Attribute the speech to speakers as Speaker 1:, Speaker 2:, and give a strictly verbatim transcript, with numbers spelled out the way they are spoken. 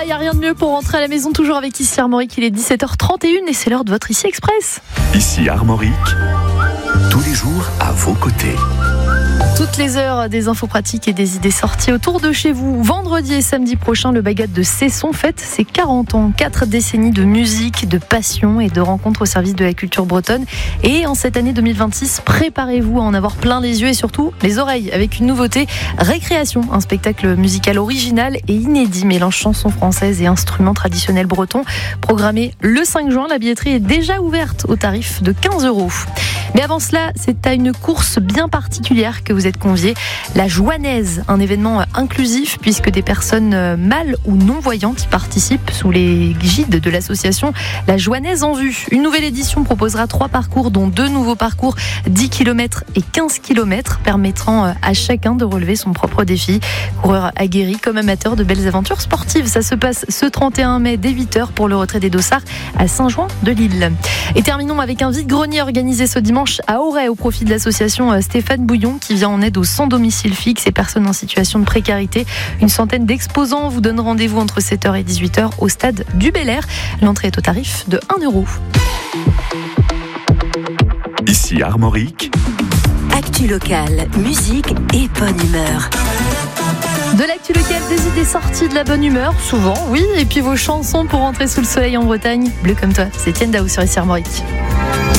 Speaker 1: il n'y a rien de mieux pour rentrer à la maison, toujours avec Ici Armorique. Il est dix-sept heures trente et une et c'est l'heure de votre Ici Express.
Speaker 2: Ici Armorique, tous les jours à vos côtés.
Speaker 1: Toutes les heures, des infos pratiques et des idées sorties autour de chez vous. Vendredi et samedi prochain, le Bagat de Cesson fête ses quarante ans. Quatre décennies de musique, de passion et de rencontres au service de la culture bretonne. Et en cette année deux mille vingt-six, préparez-vous à en avoir plein les yeux et surtout les oreilles avec une nouveauté. Récréation, un spectacle musical original et inédit, mélange chansons françaises et instruments traditionnels bretons. Programmé le cinq juin, la billetterie est déjà ouverte au tarif de quinze euros. Mais avant cela, c'est à une course bien particulière que vous êtes conviés, la Joannaise, un événement inclusif puisque des personnes mâles ou non-voyantes y participent sous l'égide de l'association La Joannaise en Vue. Une nouvelle édition proposera trois parcours, dont deux nouveaux parcours, dix kilomètres et quinze kilomètres, permettant à chacun de relever son propre défi. Coureurs aguerris comme amateurs de belles aventures sportives. Ça se passe ce trente et un mai dès huit heures pour le retrait des dossards à Saint-Jouan-de-l'Île. Et terminons avec un vide-grenier organisé ce dimanche à Auray au profit de l'association Stéphane Bouillon qui vient en aide aux sans domicile fixe et personnes en situation de précarité. Une centaine d'exposants vous donnent rendez-vous entre sept heures et dix-huit heures au stade du Bel Air. L'entrée est au tarif de un euro.
Speaker 2: Ici Armorique.
Speaker 3: Actu locale, musique et bonne humeur.
Speaker 1: De l'actu locale, des idées sorties, de la bonne humeur, souvent, oui, et puis vos chansons pour rentrer sous le soleil en Bretagne. Bleu comme toi, c'est Tienne Daou sur Ici Armorique.